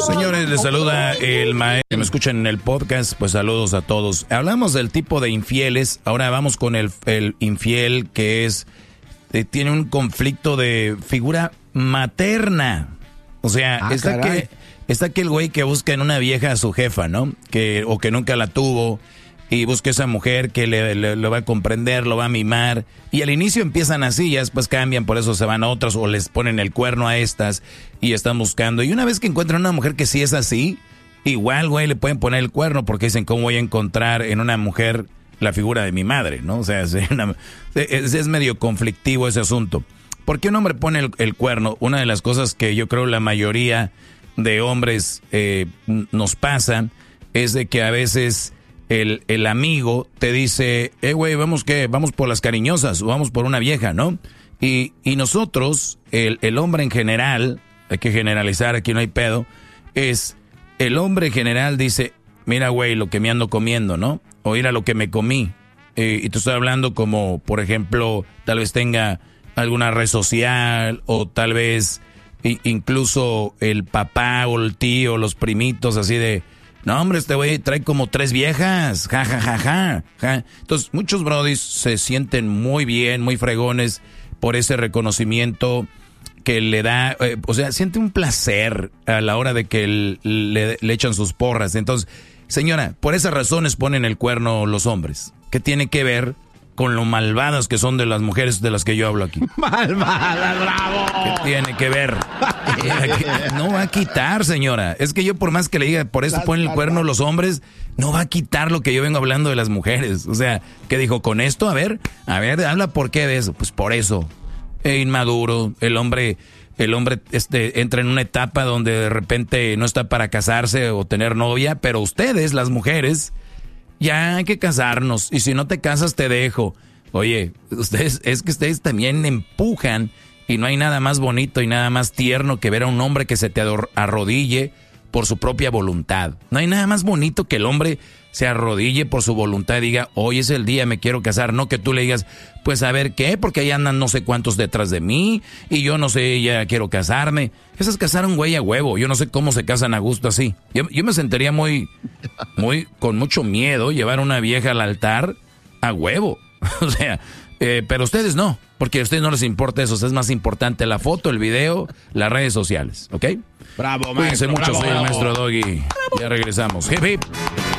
Señores, les saluda el maestro. Que me escuchan en el podcast, pues saludos a todos. Hablamos del tipo de infieles. Ahora vamos con el infiel que es tiene un conflicto de figura materna. O sea, está aquel güey que busca en una vieja a su jefa, ¿no? O que nunca la tuvo. Y busca esa mujer que lo va a comprender, lo va a mimar. Y al inicio empiezan así, ya después cambian, por eso se van a otras o les ponen el cuerno a estas y están buscando. Y una vez que encuentran una mujer que sí es así, igual, güey, le pueden poner el cuerno porque dicen, ¿cómo voy a encontrar en una mujer la figura de mi madre? ¿No? O sea, es medio conflictivo ese asunto. ¿Por qué un hombre pone el cuerno? Una de las cosas que yo creo la mayoría de hombres nos pasan es de que a veces el amigo te dice, güey, ¿vamos por las cariñosas o vamos por una vieja, ¿no? Y nosotros, el hombre en general, hay que generalizar, aquí no hay pedo, el hombre en general dice, mira, güey, lo que me ando comiendo, ¿no? O mira lo que me comí. Y te estoy hablando como, por ejemplo, tal vez tenga alguna red social o tal vez incluso el papá o el tío, los primitos así de, no, hombre, este güey trae como 3 viejas, ja, ja, ja, ja, ja. Entonces, muchos brodis se sienten muy bien, muy fregones por ese reconocimiento que le da, o sea, siente un placer a la hora de que le echan sus porras. Entonces, señora, por esas razones ponen el cuerno los hombres. ¿Qué tiene que ver con lo malvadas que son de las mujeres de las que yo hablo aquí? ¡Malvadas, bravo! ¿Qué tiene que ver? No va a quitar, señora. Es que yo por más que le diga, por eso ponen el cuerno los hombres, no va a quitar lo que yo vengo hablando de las mujeres. O sea, ¿qué dijo con esto? A ver, habla por qué de eso. Pues por eso. Inmaduro, el hombre entra en una etapa donde de repente no está para casarse o tener novia, pero ustedes, las mujeres, ya hay que casarnos, y si no te casas te dejo. Oye, ustedes también empujan, y no hay nada más bonito y nada más tierno que ver a un hombre que se te arrodille por su propia voluntad. No hay nada más bonito que el hombre se arrodille por su voluntad y diga, hoy es el día, me quiero casar. No que tú le digas, pues a ver qué, porque ahí andan no sé cuántos detrás de mí y yo no sé, ya quiero casarme. Esas casaron güey a huevo. Yo no sé cómo se casan a gusto así. Yo me sentiría con mucho miedo llevar a una vieja al altar a huevo. O sea, pero ustedes no, porque a ustedes no les importa eso. Es más importante la foto, el video, las redes sociales, ¿ok? Bravo, Cuídense maestro. mucho, Bravo, soy el bravo. maestro Doggy. Ya regresamos. Hip, hip.